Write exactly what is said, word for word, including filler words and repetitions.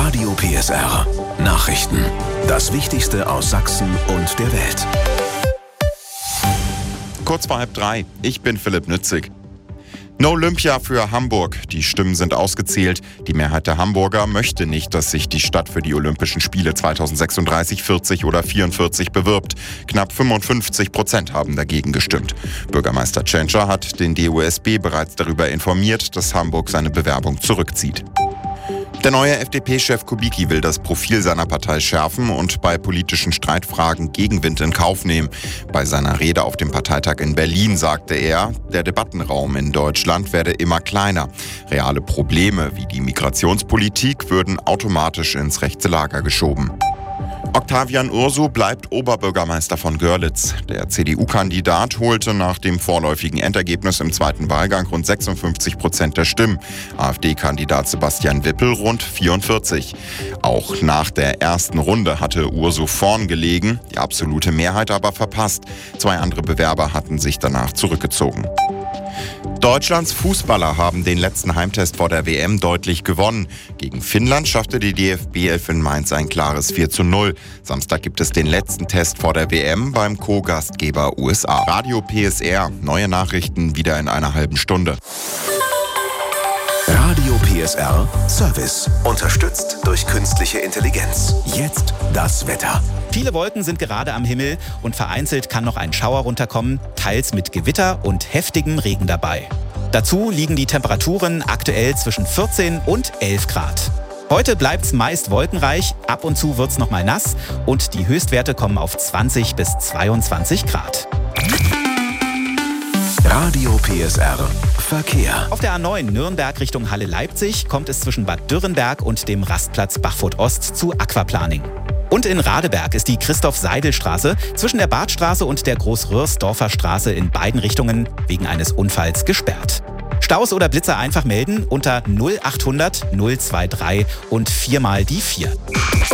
Radio P S R Nachrichten. Das Wichtigste aus Sachsen und der Welt. Kurz vor halb drei. Ich bin Philipp Nützig. No Olympia für Hamburg. Die Stimmen sind ausgezählt. Die Mehrheit der Hamburger möchte nicht, dass sich die Stadt für die Olympischen Spiele zweitausendsechsunddreißig, vierzig oder vierundvierzig bewirbt. Knapp fünfundfünfzig Prozent haben dagegen gestimmt. Bürgermeister Tschentscher hat den D O S B bereits darüber informiert, dass Hamburg seine Bewerbung zurückzieht. Der neue F D P-Chef Kubicki will das Profil seiner Partei schärfen und bei politischen Streitfragen Gegenwind in Kauf nehmen. Bei seiner Rede auf dem Parteitag in Berlin sagte er, der Debattenraum in Deutschland werde immer kleiner. Reale Probleme wie die Migrationspolitik würden automatisch ins rechte Lager geschoben. Octavian Ursu bleibt Oberbürgermeister von Görlitz. Der C D U-Kandidat holte nach dem vorläufigen Endergebnis im zweiten Wahlgang rund sechsundfünfzig Prozent der Stimmen. AfD-Kandidat Sebastian Wippel rund vierundvierzig. Auch nach der ersten Runde hatte Ursu vorn gelegen, die absolute Mehrheit aber verpasst. Zwei andere Bewerber hatten sich danach zurückgezogen. Deutschlands Fußballer haben den letzten Heimtest vor der W M deutlich gewonnen. Gegen Finnland schaffte die D F B elf in Mainz ein klares vier zu null. Samstag gibt es den letzten Test vor der W M beim Co-Gastgeber U S A. Radio P S R, neue Nachrichten wieder in einer halben Stunde. Radio P S R Service. Unterstützt durch künstliche Intelligenz. Jetzt das Wetter. Viele Wolken sind gerade am Himmel und vereinzelt kann noch ein Schauer runterkommen, teils mit Gewitter und heftigem Regen dabei. Dazu liegen die Temperaturen aktuell zwischen vierzehn und elf Grad. Heute bleibt's meist wolkenreich, ab und zu wird's noch mal nass und die Höchstwerte kommen auf zwanzig bis zweiundzwanzig Grad. Radio P S R Verkehr. Auf der A neun Nürnberg Richtung Halle-Leipzig kommt es zwischen Bad Dürrenberg und dem Rastplatz Bachfurt-Ost zu Aquaplaning. Und in Radeberg ist die Christoph-Seidel-Straße zwischen der Badstraße und der Groß-Röhrsdorfer Straße in beiden Richtungen wegen eines Unfalls gesperrt. Staus oder Blitzer einfach melden unter null achthundert null drei drei und viermal die vier.